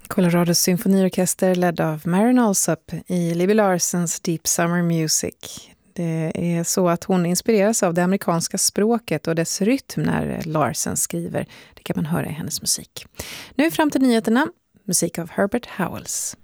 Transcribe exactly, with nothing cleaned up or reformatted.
Colorados symfoniorkester ledd av Marin Alsop i Libby Larsens Deep Summer Music. Det är så att hon inspireras av det amerikanska språket och dess rytm när Larsen skriver. Det kan man höra i hennes musik. Nu fram till nyheterna. Musik av Herbert Howells.